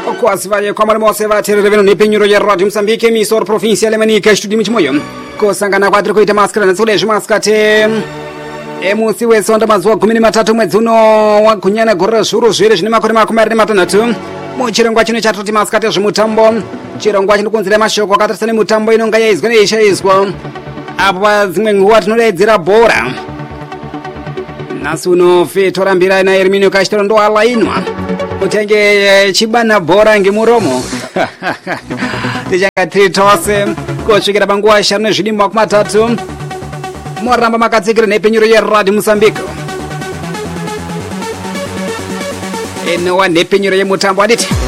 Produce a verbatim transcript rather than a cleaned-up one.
kwasivaye kwa mwalimu wose vaterere vino nepenyuro ya radio Msambike misoro provinsi ya Lemanika studio mchimoyo kusangana kwa kuita maskara na sule maskate emusi wesonda mazuwa kumi na matatu mwezi uno wa kunyana gorra shuru zvire zvine makore makumi ari matanhatu muchirongwa chino chatoti maskate zvemutambo chirongwa chinokunzira mashoko akatarisana mutambo inonga yaizwa neishaizwa apo padzimwe nguva tinodaidzira bhora nhasi uno feto rambira na Herminio Castro ndo alainwa utenge chibana bhora ngemuromo tichanga tiri tose kusvikira panguva shanu nezvidi makumi matatu moramba makatsikira nepenyuro yeradio Mozambique inowa nepenyuro yemutambo aditi